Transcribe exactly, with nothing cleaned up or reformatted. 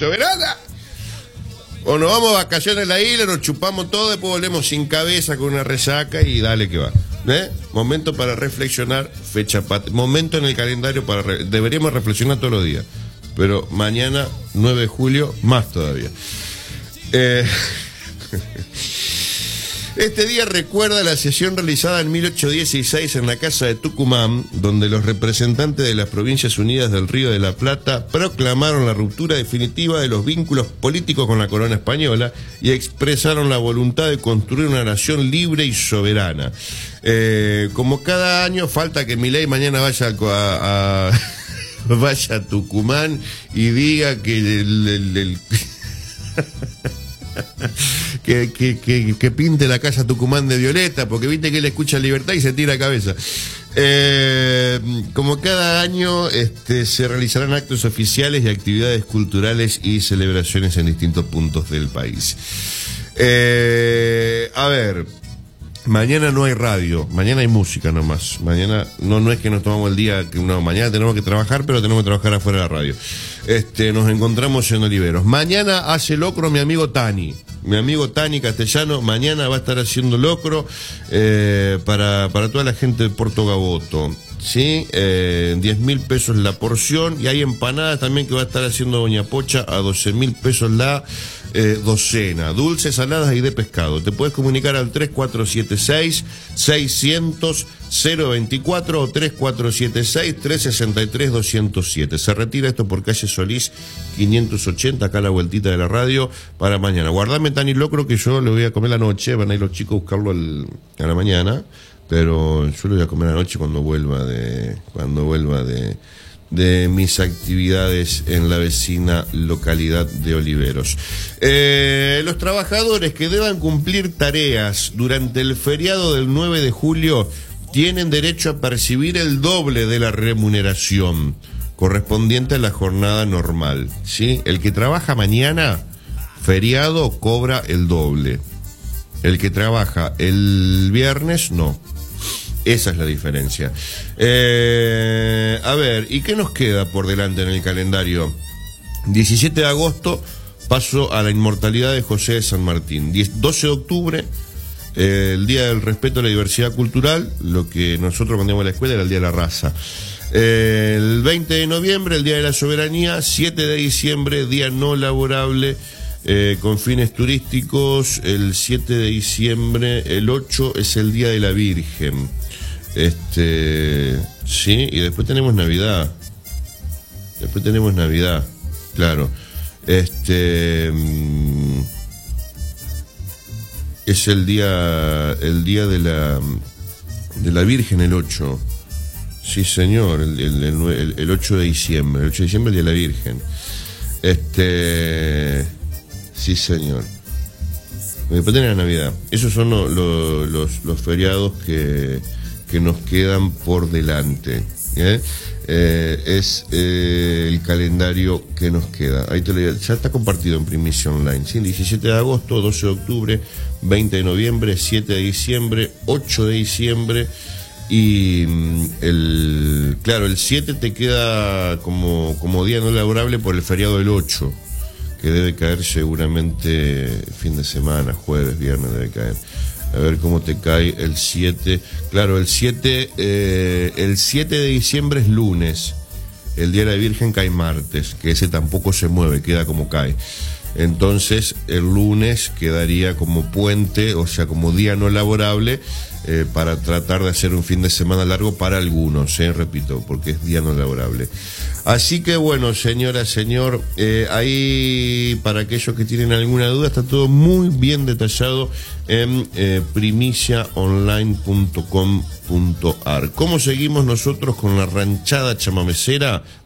soberana. O nos vamos a vacaciones a la isla, nos chupamos todo, después volvemos sin cabeza con una resaca y dale que va. ¿Eh? Momento para reflexionar, fecha pat momento en el calendario para re deberíamos reflexionar todos los días, pero mañana nueve de julio más todavía. Eh... Este día recuerda la sesión realizada en mil ochocientos dieciséis en la Casa de Tucumán, donde los representantes de las Provincias Unidas del Río de la Plata proclamaron la ruptura definitiva de los vínculos políticos con la corona española y expresaron la voluntad de construir una nación libre y soberana. Eh, como cada año, falta que Milei mañana vaya a, a, vaya a Tucumán y diga que el... el, el Que, que, que, que pinte la casa Tucumán de violeta, porque viste que él escucha Libertad y se tira a cabeza. Eh, como cada año este, se realizarán actos oficiales y actividades culturales y celebraciones en distintos puntos del país. Eh, a ver, mañana no hay radio, mañana hay música nomás. Mañana no, no es que nos tomamos el día, que no, mañana tenemos que trabajar, pero tenemos que trabajar afuera de la radio. Este, nos encontramos en Oliveros. Mañana hace locro mi amigo Tani. Mi amigo Tani Castellano mañana va a estar haciendo locro eh, para, para toda la gente de Puerto Gaboto. ¿Sí? Eh, diez mil pesos la porción. Y hay empanadas también que va a estar haciendo Doña Pocha a doce mil pesos la eh, docena. Dulces, saladas y de pescado. Te puedes comunicar al tres cuatro siete seis, seiscientos, cero veinticuatro o tres cuatro siete seis, trescientos sesenta y tres, doscientos siete. Se retira esto por calle Solís quinientos ochenta, acá a la vueltita de la radio, para mañana. Guardame Tani Locro que yo le voy a comer la noche. Van a ir los chicos a buscarlo al, a la mañana. Pero yo lo voy a comer anoche cuando vuelva de cuando vuelva de, de mis actividades en la vecina localidad de Oliveros. Eh, los trabajadores que deban cumplir tareas durante el feriado del nueve de julio tienen derecho a percibir el doble de la remuneración correspondiente a la jornada normal, ¿sí? El que trabaja mañana, feriado, cobra el doble. El que trabaja el viernes, no. Esa es la diferencia. Eh, a ver, ¿y qué nos queda por delante en el calendario? diecisiete de agosto, paso a la inmortalidad de José de San Martín. doce de octubre, eh, el Día del Respeto a la Diversidad Cultural, lo que nosotros cuando íbamos a la escuela era el Día de la Raza. Eh, el veinte de noviembre, el Día de la Soberanía. siete de diciembre, día no laborable, Eh, con fines turísticos. El siete de diciembre, el ocho es el Día de la Virgen. Este, sí, y después tenemos Navidad. Después tenemos Navidad, claro. Este mm, es el día el día de la de la Virgen, el ocho. Sí, señor, el, el, el, el ocho de diciembre, el ocho de diciembre el Día de la Virgen. Este Sí, señor. Después tenés la Navidad. Esos son lo, lo, los, los feriados que, que nos quedan por delante. ¿eh? Eh, es eh, el calendario que nos queda. Ahí te lo digo. Ya está compartido en primicia online. ¿sí? diecisiete de agosto, doce de octubre, veinte de noviembre, siete de diciembre, ocho de diciembre. Y el claro, el siete te queda como, como día no laborable por el feriado del ocho. Que debe caer seguramente fin de semana, jueves, viernes debe caer. A ver cómo te cae el siete. Claro, el siete, eh, el siete de diciembre es lunes. El Día de la Virgen cae martes, que ese tampoco se mueve, queda como cae. Entonces, el lunes quedaría como puente, o sea, como día no laborable, eh, para tratar de hacer un fin de semana largo para algunos, eh, repito, porque es día no laborable. Así que bueno, señora, señor, eh, ahí para aquellos que tienen alguna duda está todo muy bien detallado en eh, primicia online punto com punto ar. ¿Cómo seguimos nosotros con la ranchada chamamecera?